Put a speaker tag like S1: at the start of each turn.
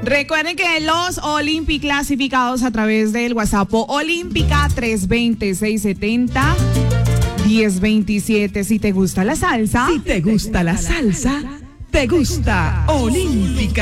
S1: Recuerden que los Olympic clasificados a través del WhatsApp Olímpica 320-670-1027. Si te gusta la salsa.
S2: Si te gusta la salsa, te gusta Olímpica.